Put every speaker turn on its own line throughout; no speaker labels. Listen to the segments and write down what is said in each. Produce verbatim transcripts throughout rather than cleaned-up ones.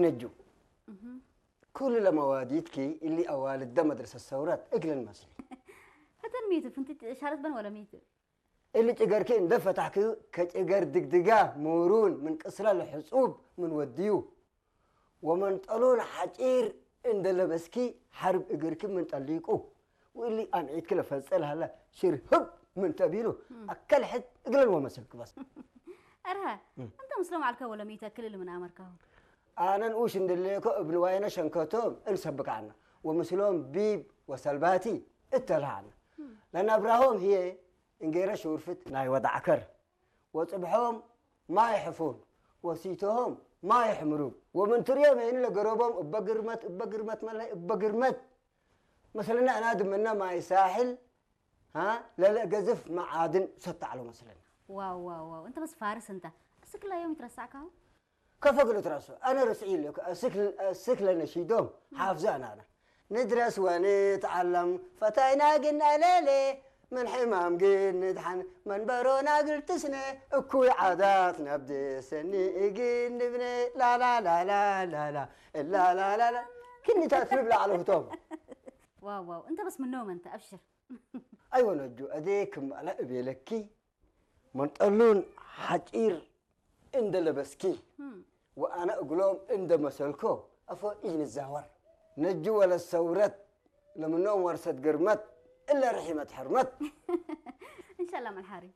نجو كل المواديتك اللي أوال الدم مدرسة الثورات أقل المصري
هذا الميتة فهمت شارت بن ولا ميتة
اللي تجار كين دفع تحكي كتجار دقدقة مورون من كسر الحصوب من وديو ومن طلون حجير عند لبسكي حرب إجرك من طليقه واللي أنا عيد كله فسألها لا شير هب من تبيله أكل حد أقل ومسلك بس
أرها أنت مسلم على ولا ميتة كل اللي من أمريكا
أنا نقوش إن اللي ابن وينا شنكتهم نسبق عنا ومسلم بيب وسلباتي اتلعنا لأن أبراهام هي إنجيرة شورفت ناي وضع كر وصبحهم ما يحفون وسيتهم ما يحمرون ومن تريهم هنا لقربهم بقرمت بقرمت ملا بقرمت مثلا أنا أدم منا ما يساحل ها لا لا جزف معادن ستعلو مثلا
واو واو واو أنت بس فارس أنت أسكل يوم يترسعك هو
كيف أقول تراسو أنا رسعيل لك السكل السكل نشيدهم حافظنا أنا ندرس ونتعلم فتاينا قلنا ليلي من حمام قل ندحن من برونا قلت سنة اكوي عاداتنا بدي سني قل نبني لا لا لا لا لا لا لا لا لا لا كني تأثرب لا على هتوم
واو واو أنت بس من نوم أنت أبشر
أيوة نجو أديك على أبي لكي من تقولون حجير عند لبسكي وأنا أقولهم عند مسلكو أفو إجن الزهور نجو ولا الثورات لما نوم ورثت قرمت إلا رحمة حرمت
إن شاء الله من حاري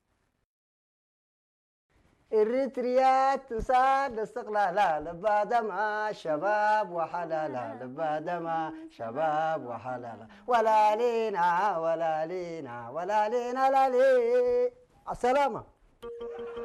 الريتريات تصاد الاستقلال لبعد ما شباب وحلالا لبعد ما شباب وحلالا ولا لينا ولا لينا ولا لينا لا لي السلامة